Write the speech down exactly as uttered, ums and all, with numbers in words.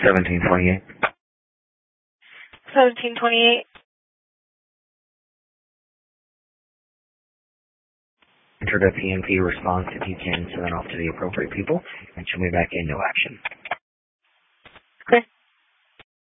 seventeen twenty-eight. seventeen twenty-eight. Enter the P M P response if you can, send that off to the appropriate people, and she'll be back into action. Okay.